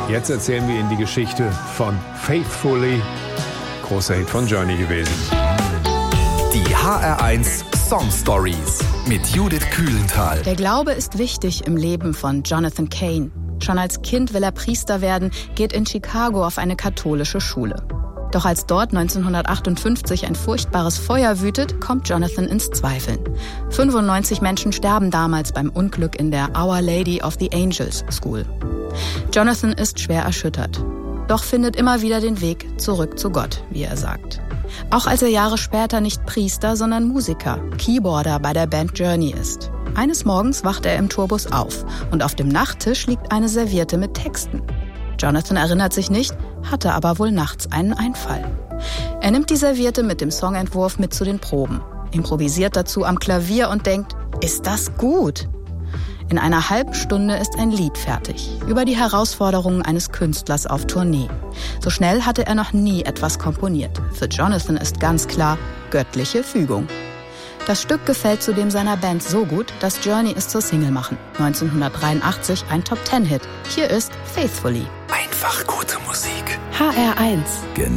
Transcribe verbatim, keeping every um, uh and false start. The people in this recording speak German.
Jetzt erzählen wir Ihnen die Geschichte von Faithfully. Großer Hit von Journey gewesen. Die H R eins Song Stories mit Judith Kühlenthal. Der Glaube ist wichtig im Leben von Jonathan Cain. Schon als Kind will er Priester werden, geht in Chicago auf eine katholische Schule. Doch als dort neunzehnhundertachtundfünfzig ein furchtbares Feuer wütet, kommt Jonathan ins Zweifeln. fünfundneunzig Menschen sterben damals beim Unglück in der Our Lady of the Angels School. Jonathan ist schwer erschüttert, doch findet immer wieder den Weg zurück zu Gott, wie er sagt. Auch als er Jahre später nicht Priester, sondern Musiker, Keyboarder bei der Band Journey ist. Eines Morgens wacht er im Tourbus auf und auf dem Nachttisch liegt eine Serviette mit Texten. Jonathan erinnert sich nicht, hatte aber wohl nachts einen Einfall. Er nimmt die Serviette mit dem Songentwurf mit zu den Proben, improvisiert dazu am Klavier und denkt, ist das gut? In einer halben Stunde ist ein Lied fertig, über die Herausforderungen eines Künstlers auf Tournee. So schnell hatte er noch nie etwas komponiert. Für Jonathan ist ganz klar, göttliche Fügung. Das Stück gefällt zudem seiner Band so gut, dass Journey es zur Single machen. neunzehnhundertdreiundachtzig ein Top-Ten-Hit. Hier ist Faithfully. Einfach gute Musik. H R eins. Genau.